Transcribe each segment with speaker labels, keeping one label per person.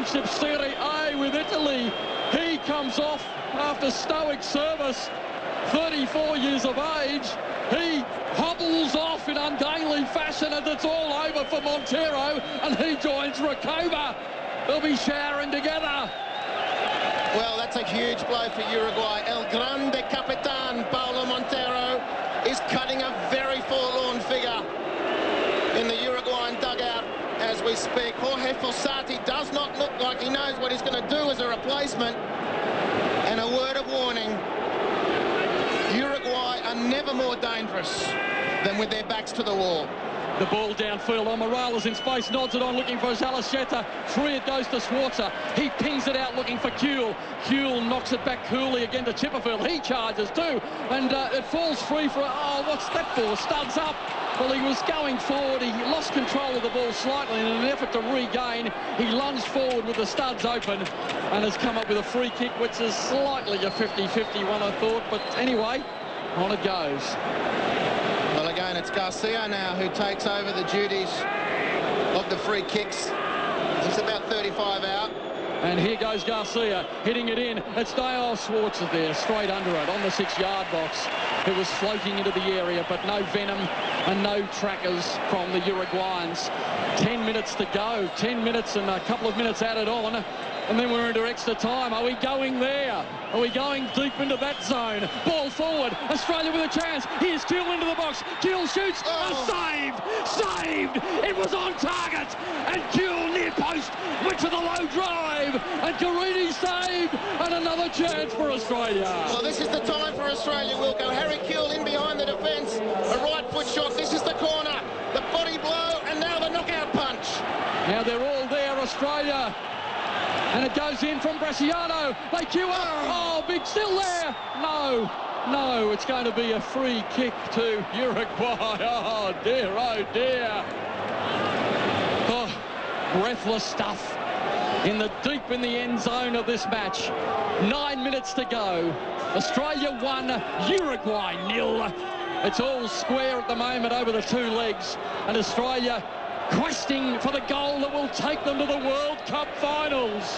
Speaker 1: Championship Serie A with Italy. He comes off after stoic service, 34 years of age. He hobbles off in ungainly fashion, and it's all over for Montero, and he joins Recoba. They'll be showering together.
Speaker 2: Well, that's a huge blow for Uruguay. El Grande Capitan Paulo Montero is cutting a very forlorn figure in the Uruguayan dugout as we speak. Jorge Fossati does not look like he knows what he's going to do as a replacement. And a word of warning, Uruguay are never more dangerous than with their backs to the wall.
Speaker 1: The ball downfield on Morales in space, nods it on, looking for Zalacheta. Free it goes to Schwarzer. He pings it out, looking for Kuehl. Kuehl knocks it back coolly again to Chipperfield. He charges too, and it falls free for, oh, what's that for? Studs up. Well, he was going forward. He lost control of the ball slightly, and in an effort to regain, he lunged forward with the studs open and has come up with a free kick, which is slightly a 50-50 one, I thought. But anyway, on it goes.
Speaker 2: Well, again, it's Garcia now who takes over the duties of the free kicks. He's about 35 out.
Speaker 1: And here goes Garcia, hitting it in. It's Dale Schwarzer there, straight under it, on the 6-yard box. It was floating into the area, but no venom and no trackers from the Uruguayans. 10 minutes to go, 10 minutes and a couple of minutes added on. And then we're into extra time. Are we going there? Are we going deep into that zone? Ball forward. Australia with a chance. Here's Kuehl into the box. Kuehl shoots. Oh. Saved! Saved! It was on target. And Kuehl near post went to the low drive. And Carini saved. And another chance for Australia.
Speaker 2: Well, this is the time for Australia, Wilco. Harry Kuehl in behind the defence. A right foot shot. This is the corner. The body blow. And now the knockout punch.
Speaker 1: Now they're all there, Australia. And it goes in from Bresciano. They queue up. Oh, big still there. No, no, it's going to be a free kick to Uruguay. Oh, dear, oh, dear. Oh, breathless stuff deep in the end zone of this match. 9 minutes to go. Australia 1, Uruguay 0. It's all square at the moment over the two legs. And Australia questing for the goal that will take them to the World Cup finals.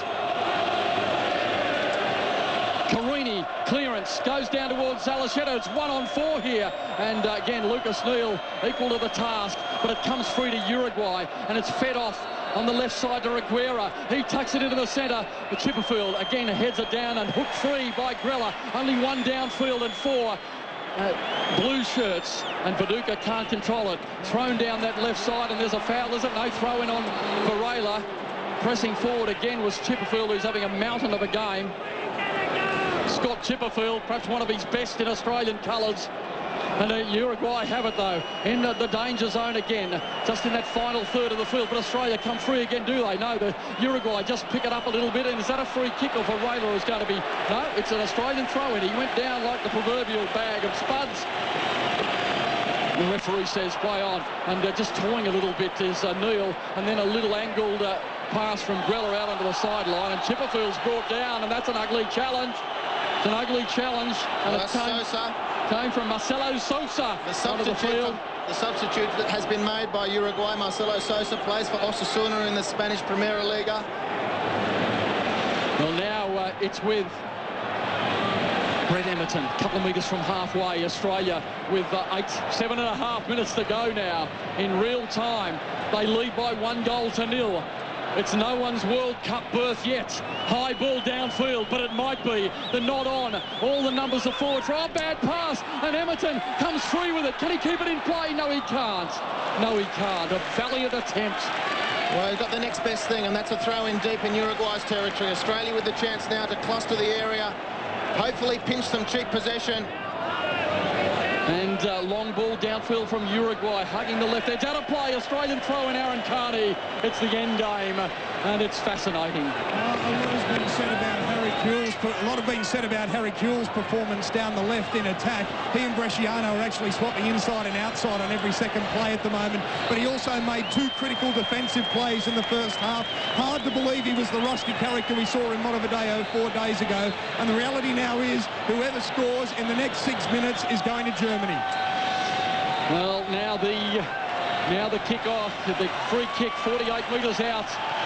Speaker 1: Carini, clearance, goes down towards Zalacheta. It's 1-on-4 here. And again, Lucas Neal equal to the task, but it comes free to Uruguay, and it's fed off on the left side to Reguera. He tucks it into the centre. The Chipperfield again heads it down and hooked free by Grella. Only one downfield and 4. Blue shirts, and Viduka can't control it. Thrown down that left side, and there's a foul, is it? No, throw in on Varela. Pressing forward again was Chipperfield, who's having a mountain of a game. Scott Chipperfield, perhaps one of his best in Australian colours. And Uruguay have it, though, in the danger zone again, just in that final third of the field. But Australia come free again, do they? No, the Uruguay just pick it up a little bit. And is that a free kick, or Varela is going to be? No, it's an Australian throw-in. He went down like the proverbial bag of spuds. The referee says play on, and just toying a little bit is Neal, and then a little angled pass from Grella out onto the sideline, and Chipperfield's brought down, and that's an ugly challenge. It's an ugly challenge, and it came from Marcelo Sosa.
Speaker 2: The substitute that has been made by Uruguay, Marcelo Sosa, plays for Osasuna in the Spanish Primera Liga.
Speaker 1: Well, now it's with Brett Emerton, a couple of metres from halfway. Australia with 7.5 minutes to go now in real time. They lead by 1-0. It's no one's World Cup berth yet. High ball downfield, but it might be. The nod on. All the numbers are forward. Oh, bad pass. And Emerton comes free with it. Can he keep it in play? No, he can't. No, he can't. A valiant attempt.
Speaker 2: Well, he's got the next best thing, and that's a throw in deep in Uruguay's territory. Australia with the chance now to cluster the area. Hopefully pinch some cheap possession.
Speaker 1: And long ball downfield from Uruguay, hugging the left edge. Out of play, Australian throw in Aaron Carney. It's the end game, and it's fascinating.
Speaker 3: A lot has been said about Harry Kuehl's performance down the left in attack. He and Bresciano are actually swapping inside and outside on every second play at the moment. But he also made 2 critical defensive plays in the first half. Hard to believe he was the rusty character we saw in Montevideo 4 days ago. And the reality now is whoever scores in the next 6 minutes is going to Germany.
Speaker 1: Well, now the kick-off, the free kick 48 metres out.